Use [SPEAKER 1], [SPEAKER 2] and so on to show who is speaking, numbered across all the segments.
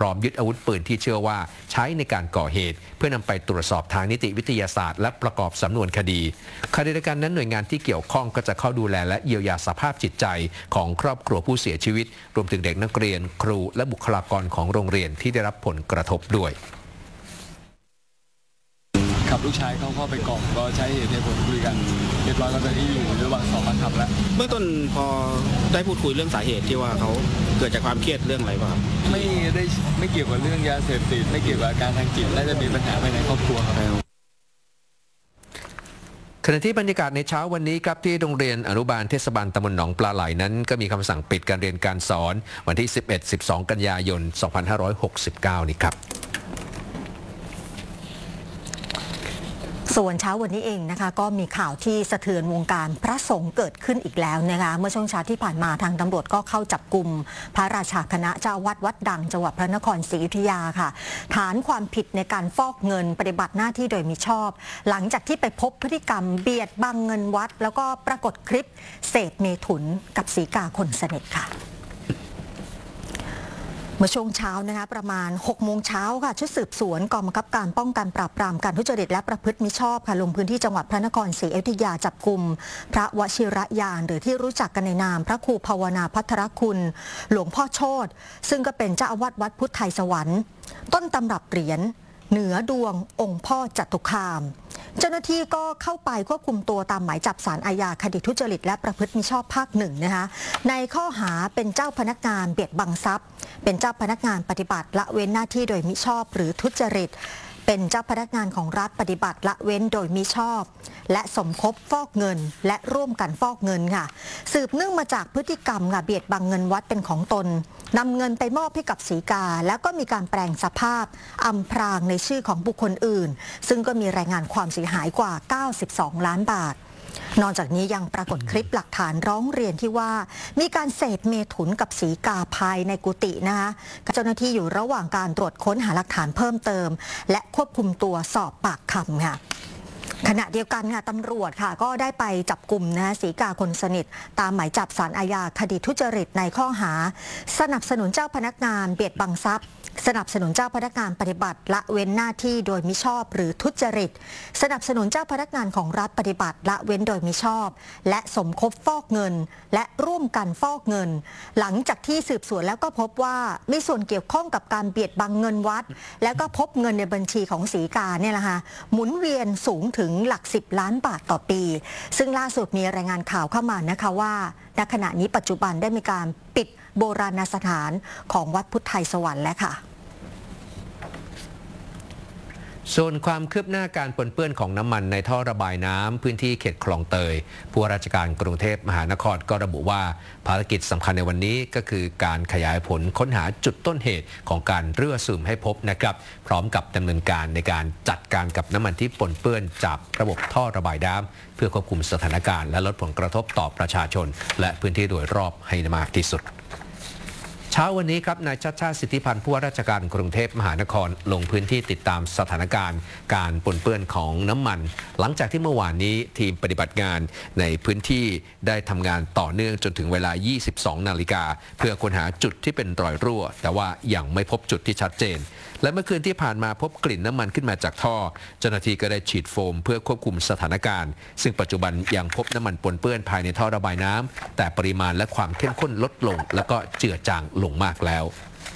[SPEAKER 1] ร้อมยึดอาวุธปืนที่เชื่อว่าใช้ในการก่อเหตุเพื่อนำไปตรวจสอบทางนิติวิทยาศาสตร์และประกอบสำนวนคดีขณะเดียวกันนั้นหน่วยงานที่เกี่ยวข้องก็จะเข้าดูแลและเยียวยาสภาพจิตใจของครอบครัวผู้เสียชีวิตรวมถึงเด็กนักเรียนครูและบุคลากรของโรงเรียนที่ได้รับผลกระทบด้วย
[SPEAKER 2] ขับลูกชายเขาเข้าไปกล่อมก็ใช้เหตุผลคุยกันเรียบร้อยก็ตอนนี้อยู่ระหว่างสอบปากคำแล้ว
[SPEAKER 3] เบื้องต้นพอได้พูดคุยเรื่องสาเหตุที่ว่าเขาเกิดจากความเครียดเรื่องอะไรบ้าง
[SPEAKER 2] ไม่เกี่ยวกับเรื่องยาเสพติดไม่เกี่ยวกับอาการทางจิตน่าจะมีปัญหาภายในครอบครัวครับ
[SPEAKER 1] ขณะที่บรรยากาศในเช้าวันนี้ครับที่โรงเรียนอนุบาลเทศบาลตำบลหนองปลาไหลนั้นก็มีคำสั่งปิดการเรียนการสอนวันที่ 11-12 กันยายน 2569 นี้ครับ
[SPEAKER 4] ส่วนเช้าวันนี้เองนะคะก็มีข่าวที่สะเทือนวงการพระสงฆ์เกิดขึ้นอีกแล้วนะคะเมื่อช่วงเช้าที่ผ่านมาทางตำรวจก็เข้าจับกุมพระราชาคณะเจ้าวัดดังจังหวัดพระนครศรีอยุธยาค่ะฐานความผิดในการฟอกเงินปฏิบัติหน้าที่โดยมิชอบหลังจากที่ไปพบพฤติกรรมเบียดบังเงินวัดแล้วก็ปรากฏคลิปเสพเมถุนกับศรีกาคนสนิทค่ะเมื่อช่วงเช้านะคะประมาณ 6 โมงเช้าค่ะชุดสืบสวนกองบังคับการป้องกันปราบปรามการทุจริตและประพฤติมิชอบค่ะลงพื้นที่จังหวัดพระนครศรีอยุธยาจับกุมพระวชิรยานหรือที่รู้จักกันในนามพระครูภาวนาภัทรคุณหลวงพ่อโชติซึ่งก็เป็นเจ้าอาวาสวัดพุทธไทยสวรรค์ต้นตำรับเหรียญเหนือดวงองค์พ่อจตุคามเจ้าหน้าที่ก็เข้าไปควบคุมตัวตามหมายจับศาลอาญาคดีทุจริตและประพฤติมิชอบภาค 1นะคะในข้อหาเป็นเจ้าพนักงานเบียดบังทรัพย์เป็นเจ้าพนักงานปฏิบัติละเว้นหน้าที่โดยมิชอบหรือทุจริตเป็นเจ้าพนักงานของรัฐปฏิบัติละเว้นโดยมิชอบและสมคบฟอกเงินและร่วมกันฟอกเงินค่ะสืบเนื่องมาจากพฤติกรรมเบียดบังเงินวัดเป็นของตนนำเงินไปมอบให้กับศรีกาแล้วก็มีการแปลงสภาพอำพรางในชื่อของบุคคลอื่นซึ่งก็มีรายงานความเสียหายกว่า92 ล้านบาทนอกจากนี้ยังปรากฏคลิปหลักฐานร้องเรียนที่ว่ามีการเสพเมถุนกับศรีกาภายในกุฏินะคะเจ้าหน้าที่อยู่ระหว่างการตรวจค้นหาหลักฐานเพิ่มเติมและควบคุมตัวสอบปากคำค่ะขณะเดียวกันค่ะตำรวจค่ะก็ได้ไปจับกลุ่มศรีกาคนสนิทตามหมายจับศาลอาญาคดีทุจริตในข้อหาสนับสนุนเจ้าพนักงานเบียดบังทรัพย์สนับสนุนเจ้าพนักงานปฏิบัติละเว้นหน้าที่โดยมิชอบหรือทุจริตสนับสนุนเจ้าพนักงานของรัฐปฏิบัติละเว้นโดยมิชอบและสมคบฟอกเงินและร่วมกันฟอกเงินหลังจากที่สืบสวนแล้วก็พบว่ามีส่วนเกี่ยวข้องกับการเบียดบังเงินวัดแล้วก็พบเงินในบัญชีของศรีกาเนี่ยแหละค่ะหมุนเวียนสูงถึงหลัก10 ล้านบาทต่อปีซึ่งล่าสุดมีรายงานข่าวเข้ามานะคะว่าณขณะนี้ปัจจุบันได้มีการปิดโบราณสถานของวัดพุทธไทยสวรรค์แล้วค่ะ
[SPEAKER 1] ส่วนความคืบหน้าการปนเปื้อนของน้ำมันในท่อระบายน้ำพื้นที่เขตคลองเตยผู้ว่าราชการกรุงเทพมหานครก็ระบุว่าภารกิจสำคัญในวันนี้ก็คือการขยายผลค้นหาจุดต้นเหตุของการรั่วซึมให้พบนะครับพร้อมกับดำเนินการในการจัดการกับน้ำมันที่ปนเปื้อนจากระบบท่อระบายน้ำเพื่อควบคุมสถานการณ์และลดผลกระทบต่อประชาชนและพื้นที่โดยรอบให้มากที่สุดเช้าวันนี้ครับนายชัชชาติสิทธิพันธ์ผู้ว่าราชการกรุงเทพมหานครลงพื้นที่ติดตามสถานการณ์การปนเปื้อนของน้ำมันหลังจากที่เมื่อวานนี้ทีมปฏิบัติงานในพื้นที่ได้ทำงานต่อเนื่องจนถึงเวลา 22 นาฬิกาเพื่อค้นหาจุดที่เป็นรอยรั่วแต่ว่ายังไม่พบจุดที่ชัดเจนและเมื่อคืนที่ผ่านมาพบกลิ่นน้ำมันขึ้นมาจากท่อเจ้าหน้าที่ก็ได้ฉีดโฟมเพื่อควบคุมสถานการณ์ซึ่งปัจจุบันยังพบน้ำมันปนเปื้อนภายในท่อระบายน้ำแต่ปริมาณและความเข้มข้นลดลงแล้วก็เจือจางลงมากแล้ว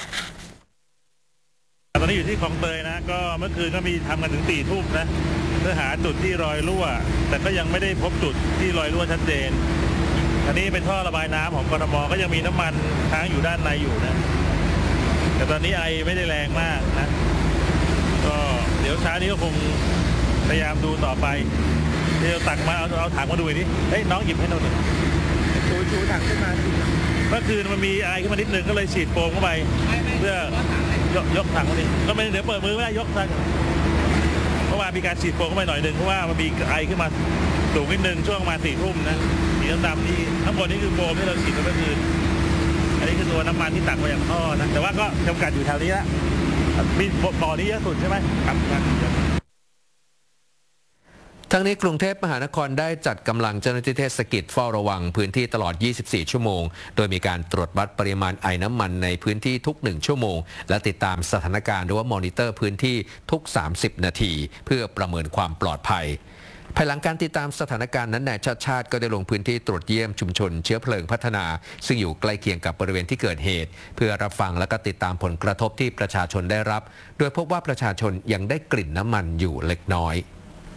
[SPEAKER 5] ตอนนี้อยู่ที่คลองเตยนะก็เมื่อคืนก็มีทำกันถึง4 ทุ่มนะเพื่อหาจุดที่รอยรั่วแต่ก็ยังไม่ได้พบจุดที่รอยรั่วชัดเจนอันนี้เป็นท่อระบายน้ำของกทมก็ยังมีน้ำมันค้างอยู่ด้านในอยู่นะแต่ตอนนี้ไอไม่ได้แรงมากนะก็เดี๋ยวเช้านี้ก็คงพยายามดูต่อไปเดี๋ยวตักมาเอาถังมาดูนี่เฮ้ยน้องหยิบให้หน่อยชูถังขึ้นมาเมื่อคืนมันมีไอขึ้นมานิดนึงก็เลยฉีดโฟมเข้าไปเพื่อยกถังมาดิก็ไม่เดี๋ยวเปิดมือไม่ได้ยกถังเพราะว่ามีการฉีดโฟมเข้าไปหน่อยนึงเพราะว่ามันมีไอขึ้นมาสูงนิดนึงช่วงมา4 ทุ่มนะสีดำนี่ทั้งหมดนี่คือโฟมที่เราฉีดเมื่อคืนอันนี้คือตัวน้ำมันที่ตักมาจากท่อนะแต่ว่าก็จำกัดอยู่แถวนี้ละมีบ่อนี้เยอะสุดใช่ไหมครับ
[SPEAKER 1] ทั้งนี้กรุงเทพมหานครได้จัดกำลังเจ้าหน้าที่เทศกิจเฝ้าระวังพื้นที่ตลอด 24 ชั่วโมง โดยมีการตรวจวัดปริมาณไอน้ำมันในพื้นที่ทุก 1 ชั่วโมง และติดตามสถานการณ์หรือว่ามอนิเตอร์พื้นที่ทุก 30 นาทีเพื่อประเมินความปลอดภัย ภายหลังการติดตามสถานการณ์นั้นนายชาติชาติก็ได้ลงพื้นที่ตรวจเยี่ยมชุมชนเชื้อเพลิงพัฒนาซึ่งอยู่ใกล้เคียงกับบริเวณที่เกิดเหตุเพื่อรับฟังและก็ติดตามผลกระทบที่ประชาชนได้รับโดยพบว่าประชาชนยังได้กลิ่นน้ำมันอยู่เล็กน้อย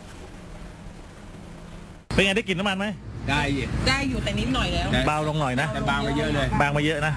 [SPEAKER 5] เป็นไงได้กลิ่นน้ำมันไหม
[SPEAKER 2] ได้
[SPEAKER 6] อยู่แต่นิดหน่อยแล้ว
[SPEAKER 5] เบาลงหน่อยนะ
[SPEAKER 2] แต่บางไปเยอะเลย
[SPEAKER 5] บางมาเยอะนะ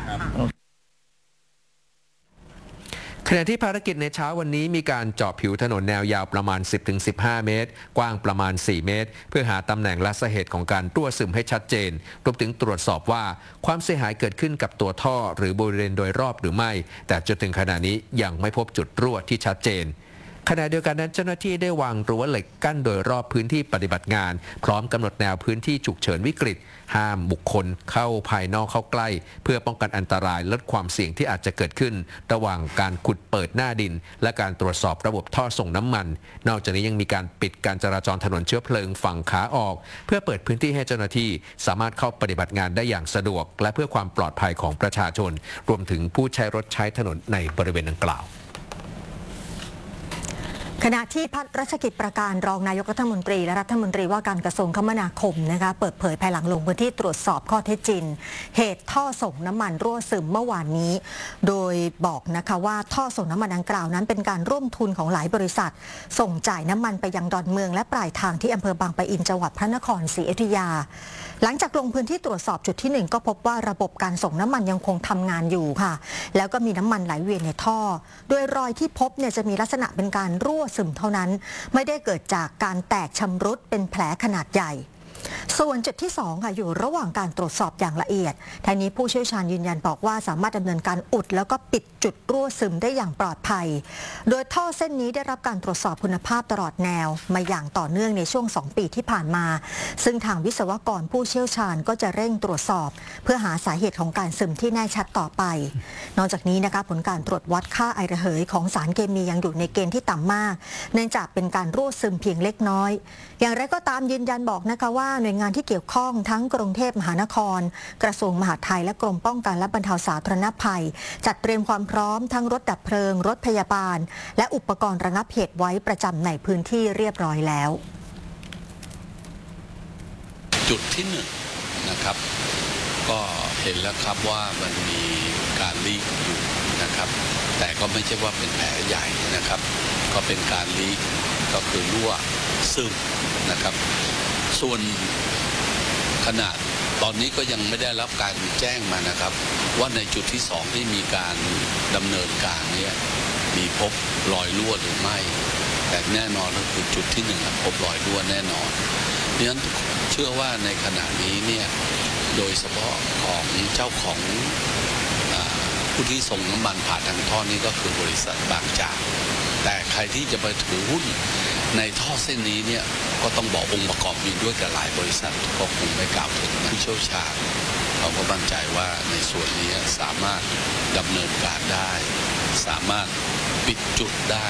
[SPEAKER 1] ขณะที่ภารกิจในเช้าวันนี้มีการเจาะผิวถนนแนวยาวประมาณ 10-15 เมตรกว้างประมาณ 4 เมตรเพื่อหาตำแหน่งและสาเหตุของการรั่วซึมให้ชัดเจนรวมถึงตรวจสอบว่าความเสียหายเกิดขึ้นกับตัวท่อหรือบริเวณโดยรอบหรือไม่แต่จนถึงขณะนี้ยังไม่พบจุดรั่วที่ชัดเจนขณะเดียวกันนั้นเจ้าหน้าที่ได้วางรั้วเหล็กกั้นโดยรอบพื้นที่ปฏิบัติงานพร้อมกำหนดแนวพื้นที่ฉุกเฉินวิกฤตห้ามบุคคลเข้าภายนอกเข้าใกล้เพื่อป้องกันอันตรายลดความเสี่ยงที่อาจจะเกิดขึ้นระหว่างการขุดเปิดหน้าดินและการตรวจสอบระบบท่อส่งน้ำมันนอกจากนี้ยังมีการปิดการจราจรถนนเชื้อเพลิงฝั่งขาออกเพื่อเปิดพื้นที่ให้เจ้าหน้าที่สามารถเข้าปฏิบัติงานได้อย่างสะดวกและเพื่อความปลอดภัยของประชาชนรวมถึงผู้ใช้รถใช้ถนนในบริเวณดังกล่าว
[SPEAKER 4] ขณะที่พัฒน์รัชกิจประการรองนายกรัฐมนตรีและรัฐมนตรีว่าการกระทรวงคมนาคมนะคะเปิดเผยภายหลังลงพื้นที่ตรวจสอบข้อเท็จจริงเหตุท่อส่งน้ำมันรั่วซึมเมื่อวานนี้โดยบอกนะคะว่าท่อส่งน้ำมันดังกล่าวนั้นเป็นการร่วมทุนของหลายบริษัทส่งจ่ายน้ำมันไปยังดอนเมืองและปลายทางที่อำเภอบางปะอินจังหวัดพระนครศรีอยุธยาหลังจากลงพื้นที่ตรวจสอบจุดที่1ก็พบว่าระบบการส่งน้ำมันยังคงทำงานอยู่ค่ะแล้วก็มีน้ำมันไหลเวียนในท่อโดยรอยที่พบเนี่ยจะมีลักษณะเป็นการรั่วซึมเท่านั้นไม่ได้เกิดจากการแตกชำรุดเป็นแผลขนาดใหญ่ส่วนจุดที่2ค่ะอยู่ระหว่างการตรวจสอบอย่างละเอียดทางนี้ผู้เชี่ยวชาญยืนยันบอกว่าสามารถดำเนินการอุดแล้วก็ปิดจุดรั่วซึมได้อย่างปลอดภัยโดยท่อเส้นนี้ได้รับการตรวจสอบคุณภาพตลอดแนวมาอย่างต่อเนื่องในช่วง2 ปีที่ผ่านมาซึ่งทางวิศวกรผู้เชี่ยวชาญก็จะเร่งตรวจสอบเพื่อหาสาเหตุของการซึมที่แน่ชัดต่อไปนอกจากนี้นะคะผลการตรวจวัดค่าไอระเหยของสารเคมียังอยู่ในเกณฑ์ที่ต่ำมากเนื่องจากเป็นการรั่วซึมเพียงเล็กน้อยอย่างไรก็ตามยืนยันบอกนะคะว่าหน่วยงานที่เกี่ยวข้องทั้งกรุงเทพมหานครกระทรวงมหาดไทยและกรมป้องกันและบรรเทาสาธารณภัยจัดเตรียมความพร้อมทั้งรถดับเพลิงรถพยาบาลและอุปกรณ์ระงับเหตุไว้ประจำในพื้นที่เรียบร้อยแล้ว
[SPEAKER 7] จุดที่1นะครับก็เห็นแล้วครับว่ามันมีการลีกอยู่นะครับแต่ก็ไม่ใช่ว่าเป็นแผลใหญ่นะครับก็เป็นการลีกก็คือรั่วซึมนะครับส่วนขนาดตอนนี้ก็ยังไม่ได้รับการแจ้งมานะครับว่าในจุดที่2ที่มีการดำเนินการเนี่ยมีพบรอยรั่วหรือไม่แต่แน่นอนก็คือจุดที่1พบรอยรั่วแน่นอนเพราะฉะนั้นเชื่อว่าในขณะนี้เนี่ยโดยเฉพาะของเจ้าของผู้ที่ส่งน้ำมันผ่านทางท่อนี้ก็คือบริษัทบางจากแต่ใครที่จะไปถือหุ้นในท่อเส้นนี้เนี่ยก็ต้องบอกองค์ประกอบมีด้วยกับหลายบริษัทก็คงไม่กล่าวถึงผู้เชี่ยวชาญเราก็มั่นใจว่าในส่วนนี้สามารถดำเนินการได้สามารถปิดจุดได้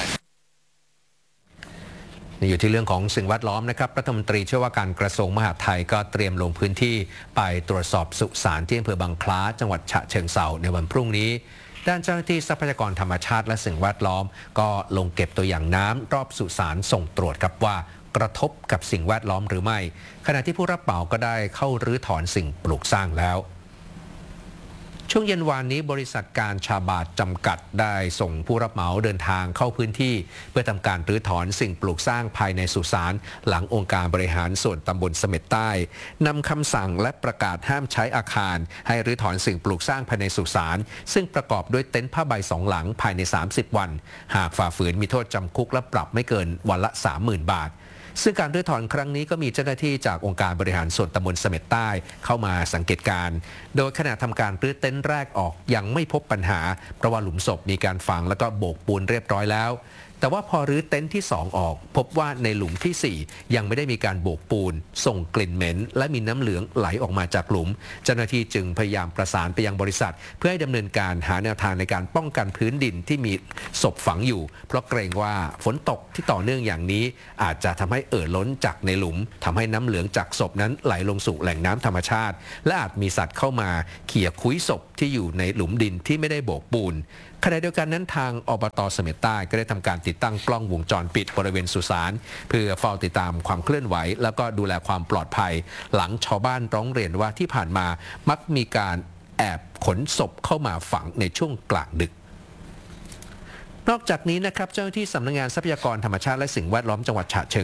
[SPEAKER 1] อยู่ที่เรื่องของสิ่งแวดล้อมนะครับรัฐมนตรีช่วยว่าการกระทรวงมหาดไทยก็เตรียมลงพื้นที่ไปตรวจสอบสุสานที่อำเภอบางคล้าจังหวัดฉะเชิงเทราในวันพรุ่งนี้ด้านเจ้าหน้าที่ทรัพยากรธรรมชาติและสิ่งแวดล้อมก็ลงเก็บตัวอย่างน้ำรอบสุสานส่งตรวจครับว่ากระทบกับสิ่งแวดล้อมหรือไม่ขณะที่ผู้รับเหมาก็ได้เข้ารื้อถอนสิ่งปลูกสร้างแล้วช่วงเย็นวานนี้บริษัทการชาบาทจำกัดได้ส่งผู้รับเหมาเดินทางเข้าพื้นที่เพื่อทำการรื้อถอนสิ่งปลูกสร้างภายในสุสานหลังองค์การบริหารส่วนตำบลเสม็ดใต้นำคำสั่งและประกาศห้ามใช้อาคารให้รื้อถอนสิ่งปลูกสร้างภายในสุสานซึ่งประกอบด้วยเต็นท์ผ้าใบ2 หลังภายใน30 วันหากฝ่าฝืนมีโทษจำคุกและปรับไม่เกินวันละ 30,000 บาทซึ่งการรื้อถอนครั้งนี้ก็มีเจ้าหน้าที่จากองค์การบริหารส่วนตำบลเสม็ดใต้เข้ามาสังเกตการณ์โดยขณะทำการรื้อเต็นท์แรกออกยังไม่พบปัญหาเพราะว่าหลุมศพมีการฝังแล้วก็โบกปูนเรียบร้อยแล้วแต่ว่าพอรื้อเต็นท์ที่ 2 ออกพบว่าในหลุมที่ 4 ยังไม่ได้มีการโบกปูนส่งกลิ่นเหม็นและมีน้ำเหลืองไหลออกมาจากหลุมเจ้าหน้าที่จึงพยายามประสานไปยังบริษัทเพื่อให้ดำเนินการหาแนวทางในการป้องกันพื้นดินที่มีศพฝังอยู่เพราะเกรงว่าฝนตกที่ต่อเนื่องอย่างนี้อาจจะทำให้ล้นจากในหลุมทำให้น้ำเหลืองจากศพนั้นไหลลงสู่แหล่งน้ำธรรมชาติและอาจมีสัตว์เข้ามาเขี่ยคุ้ยศพที่อยู่ในหลุมดินที่ไม่ได้โบกปูนขณะเดียวกันนั้นทางอบต.เสม็ดใต้ก็ได้ทำการติดตั้งกล้องวงจรปิดบริเวณสุสานเพื่อเฝ้าติดตามความเคลื่อนไหวแล้วก็ดูแลความปลอดภัยหลังชาวบ้านร้องเรียนว่าที่ผ่านมามักมีการแอบขนศพเข้ามาฝังในช่วงกลางดึกนอกจากนี้นะครับเจ้าหน้าที่สำนักงานทรัพยากรธรรมชาติและสิ่งแวดล้อมจังหวัดฉะเชิง